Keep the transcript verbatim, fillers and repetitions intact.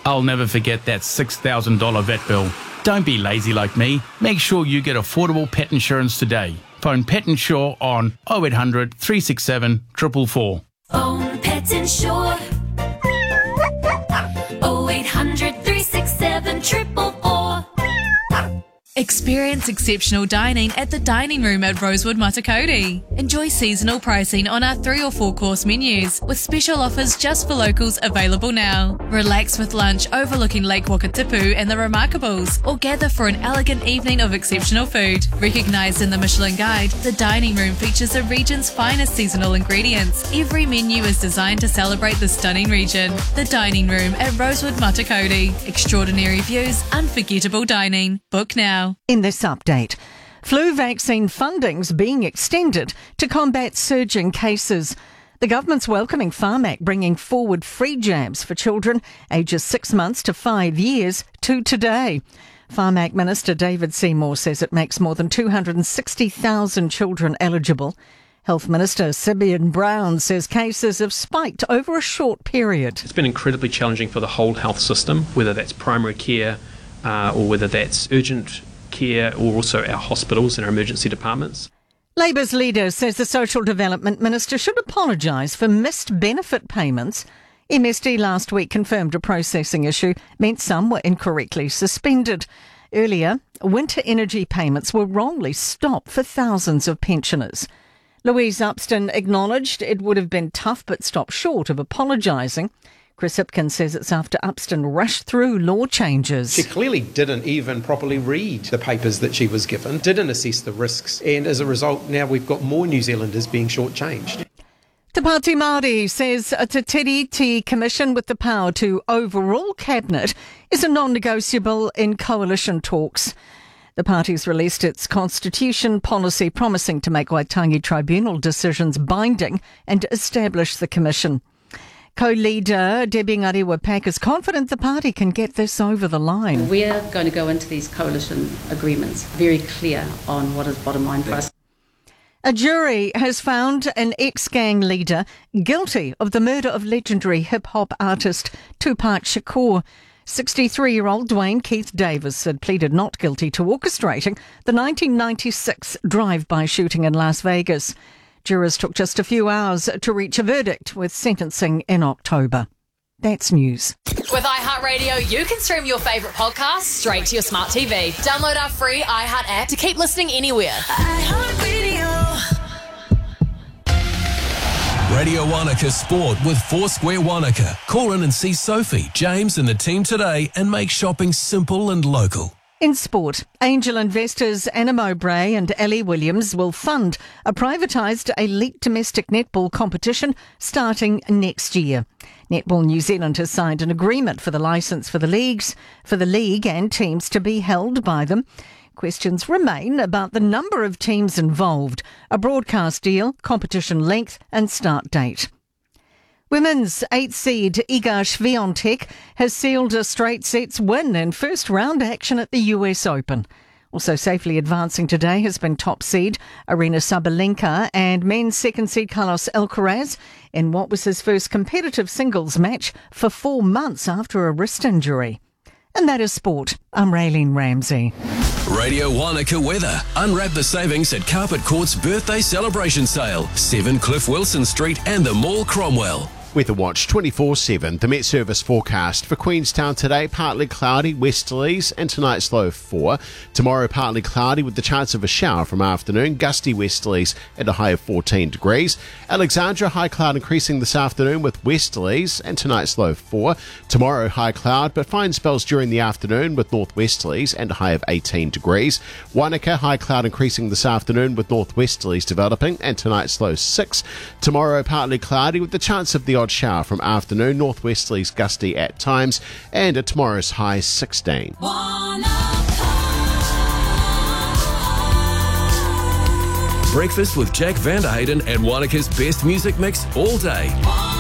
I'll never forget that six thousand dollars vet bill. Don't be lazy like me. Make sure you get affordable pet insurance today. Phone Pet Insure on oh eight hundred, three six seven, four four four. Phone Pet Insure. oh eight hundred, three six seven, four four four. Experience exceptional dining at the Dining Room at Rosewood Matakoti. Enjoy seasonal pricing on our three or four course menus with special offers just for locals available now. Relax with lunch overlooking Lake Wakatipu and the Remarkables, or gather for an elegant evening of exceptional food. Recognised in the Michelin Guide, the Dining Room features the region's finest seasonal ingredients. Every menu is designed to celebrate the stunning region. The Dining Room at Rosewood Matakoti. Extraordinary views, unforgettable dining. Book now. In this update, flu vaccine funding's being extended to combat surging cases. The government's welcoming Pharmac bringing forward free jabs for children ages six months to five years to today. Pharmac Minister David Seymour says it makes more than two hundred sixty thousand children eligible. Health Minister Simeon Brown says cases have spiked over a short period. It's been incredibly challenging for the whole health system, whether that's primary care uh, or whether that's urgent care or also our hospitals and our emergency departments. Labour's leader says the Social Development Minister should apologise for missed benefit payments. M S D last week confirmed a processing issue meant some were incorrectly suspended. Earlier, winter energy payments were wrongly stopped for thousands of pensioners. Louise Upston acknowledged it would have been tough but stopped short of apologising. Chris Hipkins says it's after Upston rushed through law changes. She clearly didn't even properly read the papers that she was given, didn't assess the risks, and as a result now we've got more New Zealanders being shortchanged. Te Pāti Māori says a Te Tiriti Commission with the power to overrule Cabinet is a non-negotiable in coalition talks. The party's released its constitution policy promising to make Waitangi Tribunal decisions binding and establish the commission. Co-leader Debbie Ngarewa-Pack is confident the party can get this over the line. We're going to go into these coalition agreements very clear on what is bottom line for us. A jury has found an ex-gang leader guilty of the murder of legendary hip-hop artist Tupac Shakur. sixty-three-year-old Dwayne Keith Davis had pleaded not guilty to orchestrating the nineteen ninety-six drive-by shooting in Las Vegas. Jurors took just a few hours to reach a verdict, with sentencing in October. That's news. With iHeartRadio, you can stream your favourite podcasts straight to your smart T V. Download our free iHeart app to keep listening anywhere. iHeartRadio. Radio Wanaka Sport with Foursquare Wanaka. Call in and see Sophie, James and the team today and make shopping simple and local. In sport, angel investors Anna Mowbray and Ellie Williams will fund a privatised elite domestic netball competition starting next year. Netball New Zealand has signed an agreement for the licence for the leagues, for the league and teams to be held by them. Questions remain about the number of teams involved, a broadcast deal, competition length and start date. Women's eighth seed Iga Swiatek has sealed a straight sets win in first round action at the U S Open. Also safely advancing today has been top seed Aryna Sabalenka and men's second seed Carlos Alcaraz in what was his first competitive singles match for four months after a wrist injury. And that is sport. I'm Raylene Ramsey. Radio Wanaka weather. Unwrap the savings at Carpet Court's birthday celebration sale. seven Cliff Wilson Street and the Mall Cromwell. Weather Watch twenty-four seven. The Met Service forecast for Queenstown today, partly cloudy, westerlies, and tonight's low four. Tomorrow, partly cloudy with the chance of a shower from afternoon, gusty westerlies at a high of fourteen degrees. Alexandra, high cloud increasing this afternoon with westerlies, and tonight's low four. Tomorrow, high cloud, but fine spells during the afternoon with northwesterlies and a high of eighteen degrees. Wanaka, high cloud increasing this afternoon with northwesterlies developing, and tonight's low six. Tomorrow, partly cloudy with the chance of the odd shower from afternoon, northwesterlies gusty at times, and at tomorrow's high sixteen. Breakfast with Jack Vanderhayden and Wanaka's best music mix all day.